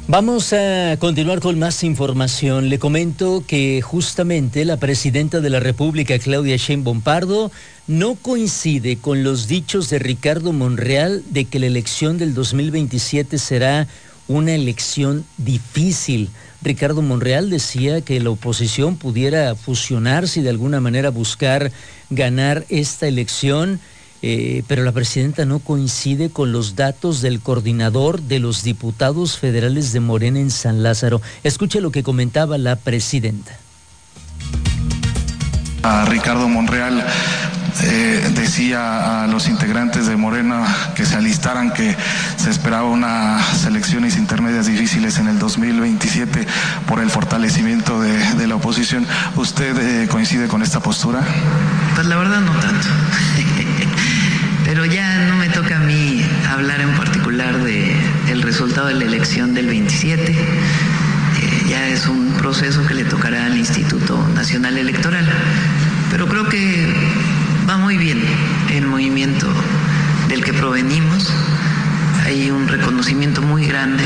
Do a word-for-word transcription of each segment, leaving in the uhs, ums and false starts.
Vamos a continuar con más información. Le comento que justamente la presidenta de la República, Claudia Sheinbaum Pardo, no coincide con los dichos de Ricardo Monreal de que la elección del dos mil veintisiete será una elección difícil. Ricardo Monreal decía que la oposición pudiera fusionarse y de alguna manera buscar ganar esta elección. Eh, pero la presidenta no coincide con los datos del coordinador de los diputados federales de Morena en San Lázaro. Escuche lo que comentaba la presidenta. A Ricardo Monreal eh, decía a los integrantes de Morena que se alistaran, que se esperaba unas elecciones intermedias difíciles en el dos mil veintisiete por el fortalecimiento de, de la oposición. ¿Usted eh, coincide con esta postura? Pues la verdad no tanto. Pero ya no me toca a mí hablar en particular de el resultado de la elección del veintisiete. Eh, ya es un proceso que le tocará al Instituto Nacional Electoral. Pero creo que va muy bien el movimiento del que provenimos. Hay un reconocimiento muy grande.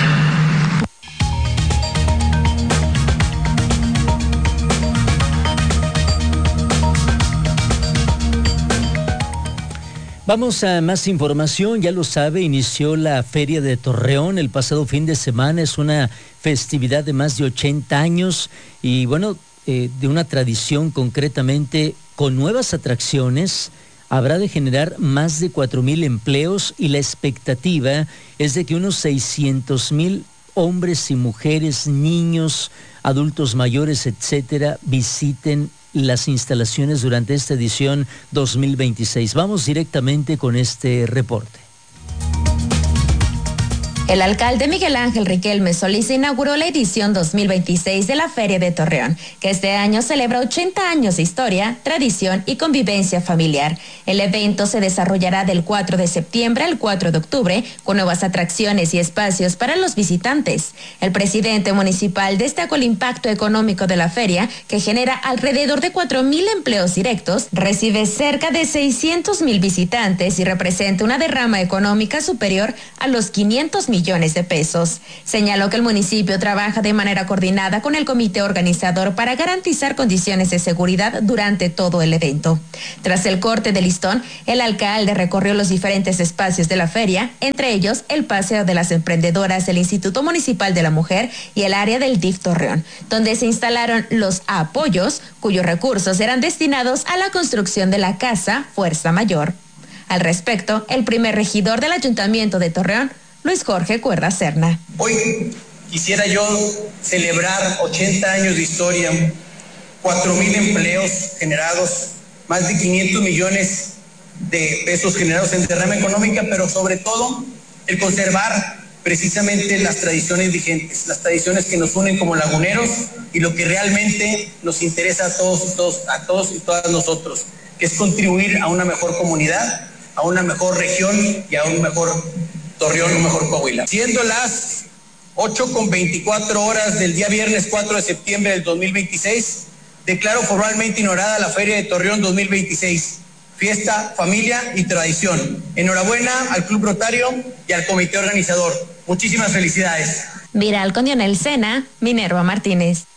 Vamos a más información. Ya lo sabe, inició la Feria de Torreón el pasado fin de semana. Es una festividad de más de ochenta años y bueno, eh, de una tradición concretamente con nuevas atracciones. Habrá de generar más de cuatro mil empleos y la expectativa es de que unos seiscientos mil hombres y mujeres, niños, adultos mayores, etcétera, visiten las instalaciones durante esta edición dos mil veintiséis. Vamos directamente con este reporte. El alcalde Miguel Ángel Riquelme Solís inauguró la edición dos mil veintiséis de la Feria de Torreón, que este año celebra ochenta años de historia, tradición y convivencia familiar. El evento se desarrollará del cuatro de septiembre al cuatro de octubre, con nuevas atracciones y espacios para los visitantes. El presidente municipal destacó el impacto económico de la feria, que genera alrededor de cuatro mil empleos directos, recibe cerca de seiscientos mil visitantes y representa una derrama económica superior a los quinientos millones de pesos. Señaló que el municipio trabaja de manera coordinada con el comité organizador para garantizar condiciones de seguridad durante todo el evento. Tras el corte de listón, el alcalde recorrió los diferentes espacios de la feria, entre ellos el Paseo de las Emprendedoras del Instituto Municipal de la Mujer y el área del D I F Torreón, donde se instalaron los apoyos, cuyos recursos eran destinados a la construcción de la Casa Fuerza Mayor. Al respecto, el primer regidor del Ayuntamiento de Torreón, Luis Jorge Cuerda Serna. Hoy quisiera yo celebrar ochenta años de historia, cuatro mil empleos generados, más de quinientos millones de pesos generados en derrama económica, pero sobre todo el conservar precisamente las tradiciones vigentes, las tradiciones que nos unen como laguneros y lo que realmente nos interesa a todos y todos, a todos y todas nosotros, que es contribuir a una mejor comunidad, a una mejor región y a un mejor Torreón, un mejor Coahuila. Siendo las ocho con veinticuatro horas del día viernes cuatro de septiembre del dos mil veintiséis, declaro formalmente inaugurada la Feria de Torreón dos mil veintiséis. Fiesta, familia y tradición. Enhorabuena al Club Rotario y al comité organizador. Muchísimas felicidades. Viral con Dionel Sena, Minerva Martínez.